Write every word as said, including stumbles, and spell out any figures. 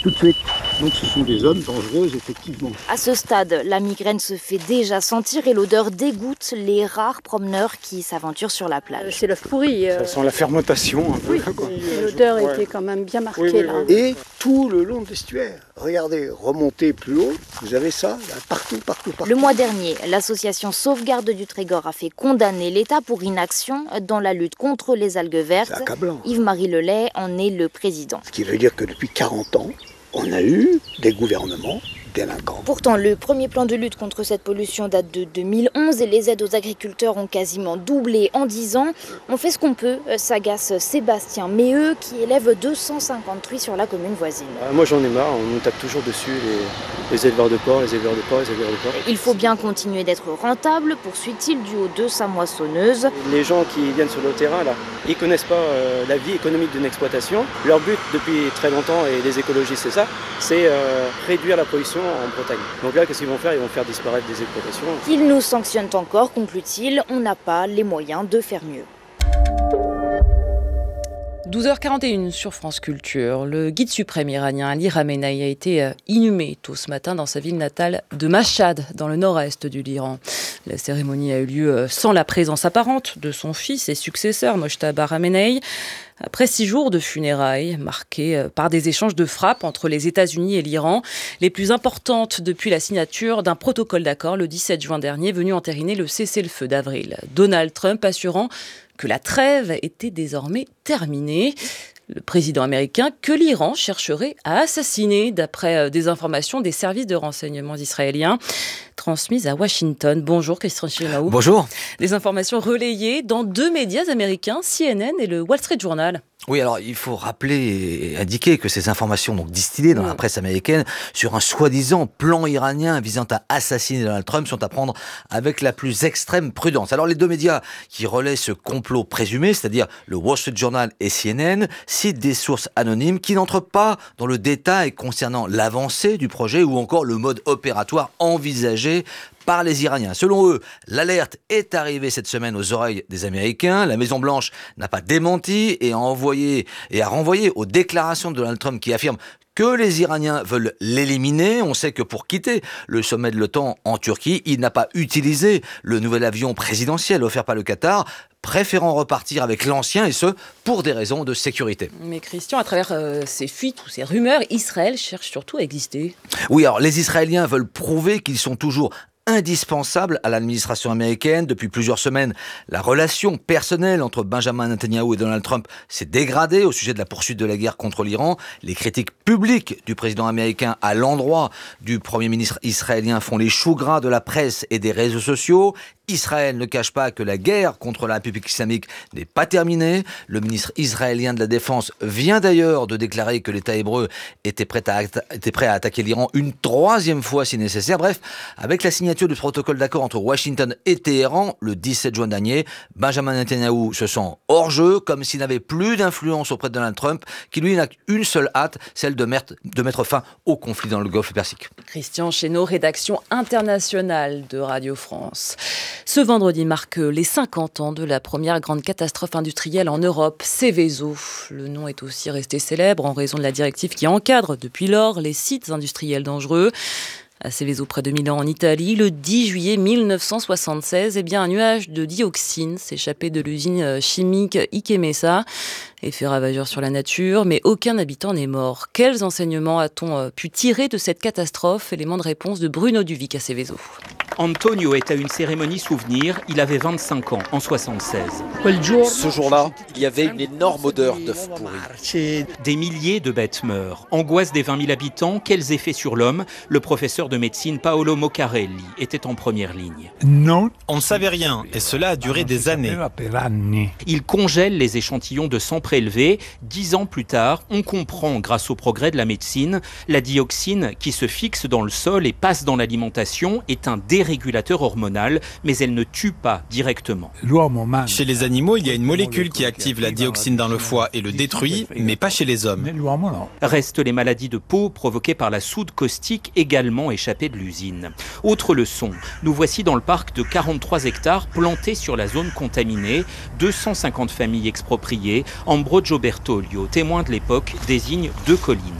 tout de suite. Donc ce sont des zones dangereuses, effectivement. À ce stade, la migraine se fait déjà sentir et l'odeur dégoûte les rares promeneurs qui s'aventurent sur la plage. C'est l'œuf pourri. Ça sent la fermentation un peu. Oui, Quoi. Et l'odeur ouais. était quand même bien marquée. Oui, oui, là. oui. Et tout le long de l'estuaire. Regardez, remontez plus haut, vous avez ça là, partout, partout, partout. Le mois dernier, l'association Sauvegarde du Trégor a fait condamner l'État pour inaction dans la lutte contre les algues vertes. C'est accablant. Yves-Marie Lelay en est le président. Ce qui veut dire que depuis quarante ans, on a eu des gouvernements délinquants. Pourtant, le premier plan de lutte contre cette pollution date de deux mille onze et les aides aux agriculteurs ont quasiment doublé en dix ans. On fait ce qu'on peut, s'agace Sébastien Méheux qui élève deux cent cinquante truies sur la commune voisine. Ah, moi j'en ai marre, on nous tape toujours dessus, les, les éleveurs de porc, les éleveurs de porc, les éleveurs de porc. Il faut bien continuer d'être rentable, poursuit-il du haut de sa moissonneuse. Les gens qui viennent sur le terrain, là, ils connaissent pas euh, la vie économique d'une exploitation. Leur but depuis très longtemps, et les écologistes c'est ça, c'est euh, réduire la pollution en Bretagne. Donc là, qu'est-ce qu'ils vont faire ? Ils vont faire disparaître des exploitations. Ils nous sanctionnent encore, conclut-il, on n'a pas les moyens de faire mieux. douze heures quarante et une sur France Culture. Le guide suprême iranien Ali Khamenei a été inhumé tôt ce matin dans sa ville natale de Mashhad, dans le nord-est de l'Iran. La cérémonie a eu lieu sans la présence apparente de son fils et successeur, Mojtaba Khamenei. Après six jours de funérailles, marqués par des échanges de frappes entre les États-Unis et l'Iran, les plus importantes depuis la signature d'un protocole d'accord le dix-sept juin dernier, venu entériner le cessez-le-feu d'avril. Donald Trump assurant que la trêve était désormais terminée. Le président américain que l'Iran chercherait à assassiner, d'après des informations des services de renseignement israéliens transmises à Washington. Bonjour Christian Chinaou. Bonjour. Des informations relayées dans deux médias américains, C N N et le Wall Street Journal. Oui, alors il faut rappeler et indiquer que ces informations donc distillées dans mmh. la presse américaine sur un soi-disant plan iranien visant à assassiner Donald Trump sont à prendre avec la plus extrême prudence. Alors les deux médias qui relaient ce complot présumé, c'est-à-dire le Wall Street Journal et C N N, citent des sources anonymes qui n'entrent pas dans le détail concernant l'avancée du projet ou encore le mode opératoire envisagé par les Iraniens. Selon eux, l'alerte est arrivée cette semaine aux oreilles des Américains. La Maison-Blanche n'a pas démenti et a envoyé et a renvoyé aux déclarations de Donald Trump qui affirment que les Iraniens veulent l'éliminer. On sait que pour quitter le sommet de l'OTAN en Turquie, il n'a pas utilisé le nouvel avion présidentiel offert par le Qatar, préférant repartir avec l'ancien, et ce, pour des raisons de sécurité. Mais Christian, à travers euh, ces fuites ou ces rumeurs, Israël cherche surtout à exister. Oui, alors les Israéliens veulent prouver qu'ils sont toujours indispensable à l'administration américaine. Depuis plusieurs semaines, la relation personnelle entre Benjamin Netanyahou et Donald Trump s'est dégradée au sujet de la poursuite de la guerre contre l'Iran. Les critiques publiques du président américain à l'endroit du Premier ministre israélien font les choux gras de la presse et des réseaux sociaux. Israël ne cache pas que la guerre contre la République islamique n'est pas terminée. Le ministre israélien de la Défense vient d'ailleurs de déclarer que l'État hébreu était prêt à, était prêt à attaquer l'Iran une troisième fois si nécessaire. Bref, avec la signature du protocole d'accord entre Washington et Téhéran le dix-sept juin dernier, Benjamin Netanyahou se sent hors jeu, comme s'il n'avait plus d'influence auprès de Donald Trump, qui lui n'a qu'une seule hâte, celle de mettre, de mettre fin au conflit dans le Golfe Persique. Christian Chesneau, rédaction internationale de Radio France. Ce vendredi marque les cinquante ans de la première grande catastrophe industrielle en Europe, Seveso. Le nom est aussi resté célèbre en raison de la directive qui encadre depuis lors les sites industriels dangereux. À Seveso, près de Milan, en Italie, le dix juillet mille neuf cent soixante-seize, eh bien, un nuage de dioxine s'échappait de l'usine chimique Ichemesa et fait ravageur sur la nature, mais aucun habitant n'est mort. Quels enseignements a-t-on pu tirer de cette catastrophe ? Élément de réponse de Bruno Duvic à Seveso. Antonio est à une cérémonie souvenir, il avait vingt-cinq ans, en soixante-seize. Ce jour-là, il y avait une énorme odeur d'œufs pourris. Des milliers de bêtes meurent. Angoisse des vingt mille habitants, quels effets sur l'homme ? Le professeur de médecine Paolo Moccarelli était en première ligne. Non. On ne savait rien, et cela a duré des années. Il congèle les échantillons de sang prélevés. Dix ans plus tard, on comprend, grâce au progrès de la médecine, la dioxine qui se fixe dans le sol et passe dans l'alimentation est un dérégulateur hormonal, mais elle ne tue pas directement. Chez les animaux, il y a une molécule qui active la dioxine dans le foie et le détruit, mais pas chez les hommes. Restent les maladies de peau provoquées par la soude caustique également échappée de l'usine. Autre leçon, nous voici dans le parc de quarante-trois hectares plantés sur la zone contaminée, deux cent cinquante familles expropriées. Ambrogio Bertoglio, témoin de l'époque, désigne deux collines.